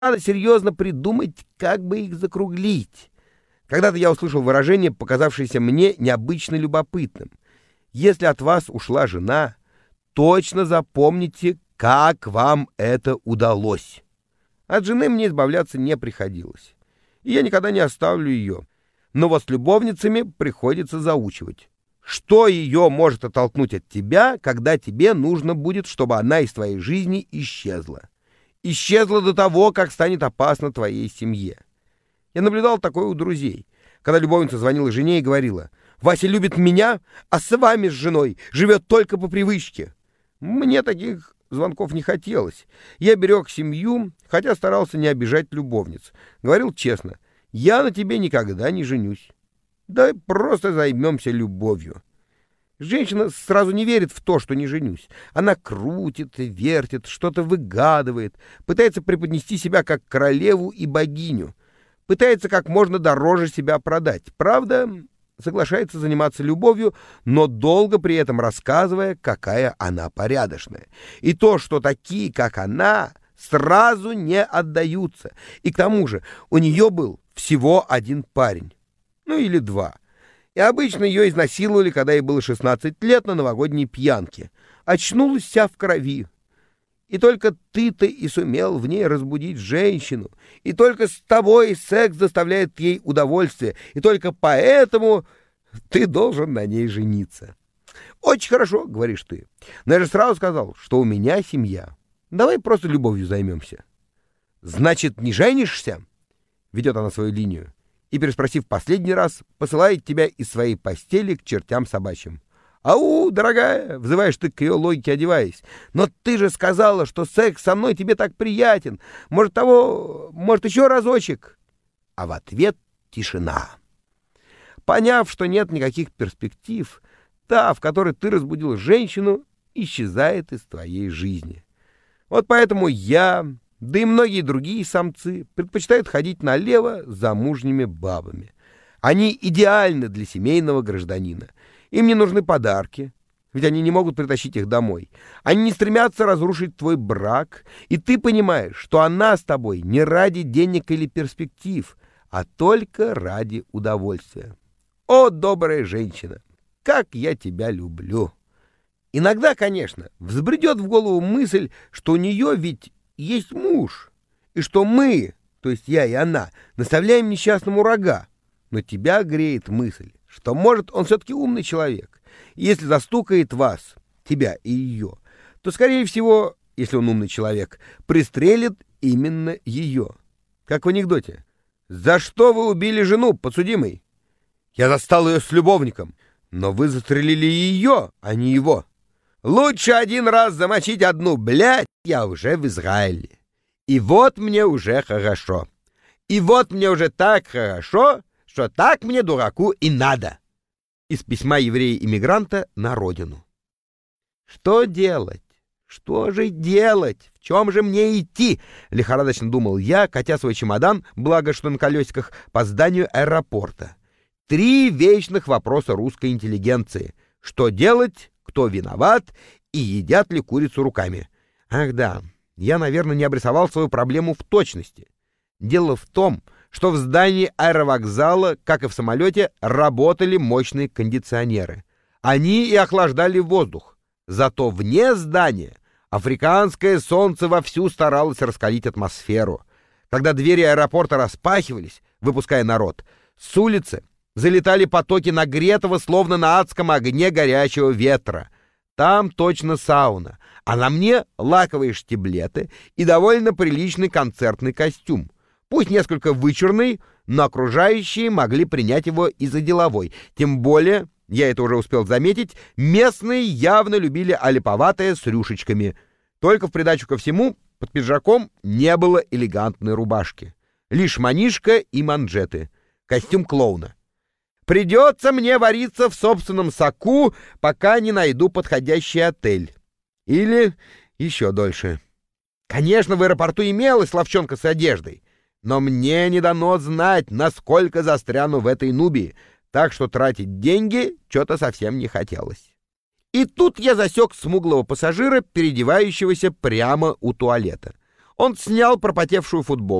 надо серьезно придумать, как бы их закруглить. Когда-то я услышал выражение, показавшееся мне необычно любопытным. Если от вас ушла жена, точно запомните, как вам это удалось. От жены мне избавляться не приходилось, и я никогда не оставлю ее. Но вот с любовницами приходится заучивать. Что ее может оттолкнуть от тебя, когда тебе нужно будет, чтобы она из твоей жизни исчезла? Исчезла до того, как станет опасно твоей семье. Я наблюдал такое у друзей, когда любовница звонила жене и говорила: «Вася любит меня, а с вами, с женой, живет только по привычке». Мне таких звонков не хотелось. Я берег семью, хотя старался не обижать любовниц. Говорил честно: «Я на тебе никогда не женюсь. Да просто займемся любовью». Женщина сразу не верит в то, что не женюсь. Она крутит, вертит, что-то выгадывает, пытается преподнести себя как королеву и богиню, пытается как можно дороже себя продать. Правда, соглашается заниматься любовью, но долго при этом рассказывая, какая она порядочная. И то, что такие, как она, сразу не отдаются. И к тому же у нее был всего один парень. Ну или два. И обычно ее изнасиловали, когда ей было 16 лет, на новогодней пьянке. Очнулась вся в крови. И только ты-то и сумел в ней разбудить женщину. И только с тобой секс доставляет ей удовольствие. И только поэтому ты должен на ней жениться. «Очень хорошо», — говоришь ты. «Но я же сразу сказал, что у меня семья. Давай просто любовью займемся». «Значит, не женишься?» — ведет она свою линию. И, переспросив последний раз, посылает тебя из своей постели к чертям собачьим. «Ау, дорогая!» — взываешь ты к ее логике, одеваясь. «Но ты же сказала, что секс со мной тебе так приятен. Может, еще разочек?» А в ответ тишина. Поняв, что нет никаких перспектив, та, в которой ты разбудил женщину, исчезает из твоей жизни. Вот поэтому я, да и многие другие самцы, предпочитают ходить налево с замужними бабами. Они идеальны для семейного гражданина. Им не нужны подарки, ведь они не могут притащить их домой. Они не стремятся разрушить твой брак, и ты понимаешь, что она с тобой не ради денег или перспектив, а только ради удовольствия. О, добрая женщина, как я тебя люблю! Иногда, конечно, взбредет в голову мысль, что у нее ведь есть муж, и что мы, то есть я и она, наставляем несчастному рога. Но тебя греет мысль, что, может, он все-таки умный человек, и если застукает вас, тебя и ее, то, скорее всего, если он умный человек, пристрелит именно ее. Как в анекдоте. «За что вы убили жену, подсудимый?» «Я застал ее с любовником». «Но вы застрелили ее, а не его». «Лучше один раз замочить одну, блядь, я уже в Израиле. И вот мне уже хорошо. И вот мне уже так хорошо, что так мне, дураку, и надо». Из письма еврея-иммигранта на родину. Что делать? Что же делать? В чем же мне идти? Лихорадочно думал я, катя свой чемодан, благо что на колесиках, по зданию аэропорта. 3 вечных вопроса русской интеллигенции. Что делать? Кто виноват? И едят ли курицу руками? Ах да, я, наверное, не обрисовал свою проблему в точности. Дело в том, что в здании аэровокзала, как и в самолете, работали мощные кондиционеры. Они и охлаждали воздух. Зато вне здания африканское солнце вовсю старалось раскалить атмосферу. Когда двери аэропорта распахивались, выпуская народ, с улицы залетали потоки нагретого, словно на адском огне, горячего ветра. Там точно сауна, а на мне лаковые штиблеты и довольно приличный концертный костюм. Пусть несколько вычурный, но окружающие могли принять его и за деловой. Тем более, я это уже успел заметить, местные явно любили аляповатое с рюшечками. Только в придачу ко всему, под пиджаком не было элегантной рубашки. Лишь манишка и манжеты. Костюм клоуна. Придется мне вариться в собственном соку, пока не найду подходящий отель. Или еще дольше. Конечно, в аэропорту имелась ловчонка с одеждой, но мне не дано знать, насколько застряну в этой Нубии, так что тратить деньги что-то совсем не хотелось. И тут я засек смуглого пассажира, переодевающегося прямо у туалета. Он снял пропотевшую футболку.